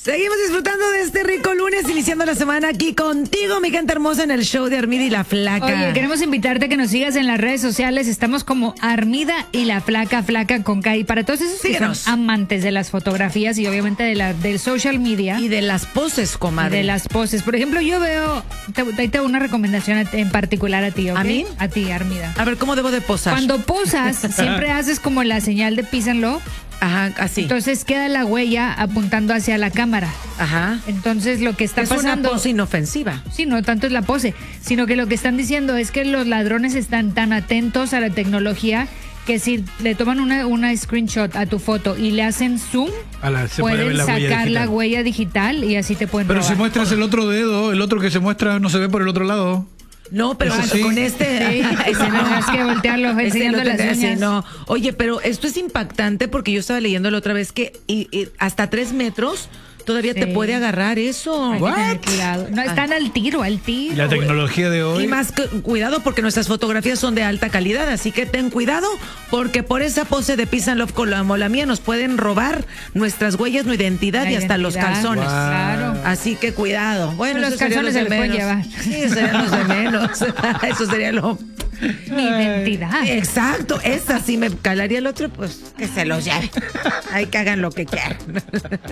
Seguimos disfrutando de este rico lunes, iniciando la semana aquí contigo, mi gente hermosa, en el show de Armida y la Flaca. Oye, queremos invitarte a que nos sigas en las redes sociales. Estamos como Armida y la Flaca, Flaca con K. Y para todos esos que son amantes de las fotografías y obviamente del social media. Y de las poses, comadre. De las poses. Por ejemplo, yo veo, te tengo una recomendación en particular a ti, ¿ok? ¿A mí? A ti, Armida. A ver, ¿cómo debo de posar? Cuando posas, siempre haces como la señal de Peace and Love. Ajá, así. Entonces queda la huella apuntando hacia la cámara. Ajá. Entonces lo que está pasando... Es una pose inofensiva. Sí, no tanto es la pose, sino que lo que están diciendo es que los ladrones están tan atentos a la tecnología que si le toman una screenshot a tu foto y le hacen zoom, pueden sacar la huella digital y así te pueden Pero robar. si muestras el otro dedo, el otro que se muestra no se ve por el otro lado. No, pero sí. con este... Sí, ese no tienes que voltearlo enseñando las uñas. No. Oye, pero esto es impactante porque yo estaba leyendo la otra vez que y hasta 3 metros todavía te puede agarrar eso. Hay que tener cuidado. No, están al tiro. La tecnología de hoy. Y más cuidado porque nuestras fotografías son de alta calidad, así que ten cuidado porque por esa pose de Peace and Love como la mía nos pueden robar nuestras huellas, nuestra identidad y hasta los calzones. Claro. Así que cuidado. Bueno, los calzones se les pueden llevar. Sí, serían los de menos. Eso sería lo... Mi identidad. Exacto, esa sí me calaría, el otro pues que se los lleve. Hay que hagan lo que quieran.